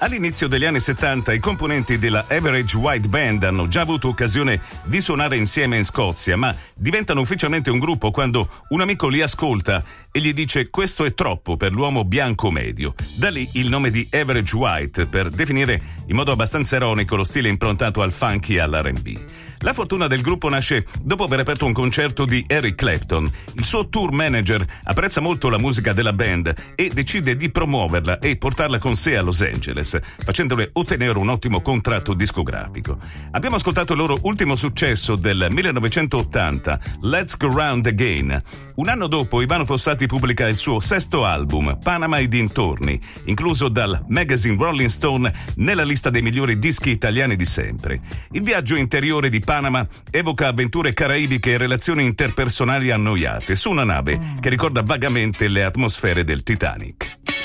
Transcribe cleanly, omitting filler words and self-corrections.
All'inizio degli anni 70 i componenti della Average White Band hanno già avuto occasione di suonare insieme in Scozia, ma diventano ufficialmente un gruppo quando un amico li ascolta e gli dice: questo è troppo per l'uomo bianco medio. Da lì il nome di Average White, per definire in modo abbastanza ironico lo stile improntato al funky e all'R&B. La fortuna del gruppo nasce dopo aver aperto un concerto di Eric Clapton. Il suo tour manager apprezza molto la musica della band e decide di promuoverla e portarla con sé a Los Angeles, facendole ottenere un ottimo contratto discografico. Abbiamo ascoltato il loro ultimo successo del 1980, Let's Go Round Again. Un anno dopo Ivano Fossati pubblica il suo sesto album, Panama e dintorni, incluso dal magazine Rolling Stone nella lista dei migliori dischi italiani di sempre. Il viaggio interiore di Panama evoca avventure caraibiche e relazioni interpersonali annoiate su una nave che ricorda vagamente le atmosfere del Titanic.